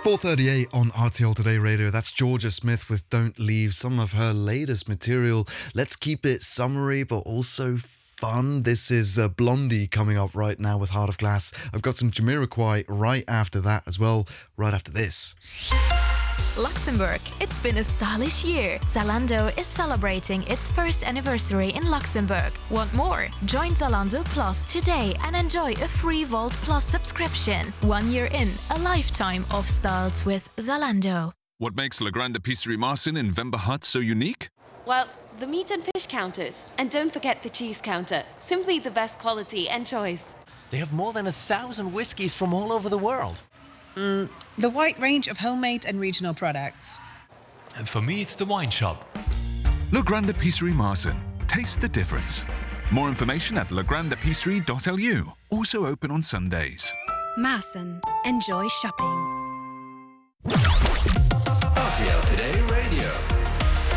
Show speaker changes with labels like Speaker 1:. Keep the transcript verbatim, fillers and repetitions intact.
Speaker 1: four thirty-eight on R T L Today Radio. That's Georgia Smith with Don't Leave, some of her latest material. Let's keep it summery, but also fun. This is uh, Blondie coming up right now with Heart of Glass. I've got some Jamiroquai right after that as well, right after this.
Speaker 2: Luxembourg. It's been a stylish year. Zalando is celebrating its first anniversary in Luxembourg. Want more? Join Zalando Plus today and enjoy a free Vault Plus subscription. One year in, a lifetime of styles with Zalando.
Speaker 3: What makes La Grande Épicerie Marcin in Vemberhut so unique?
Speaker 4: Well, the meat and fish counters. And don't forget the cheese counter. Simply the best quality and choice.
Speaker 5: They have more than a thousand whiskies from all over the world.
Speaker 6: Mm, the wide range of homemade and regional products.
Speaker 7: And for me, it's the wine shop.
Speaker 3: La Grande Épicerie Marcin. Taste the difference. More information at la grande épicerie dot l u. Also open on Sundays.
Speaker 8: Marcin. Enjoy shopping.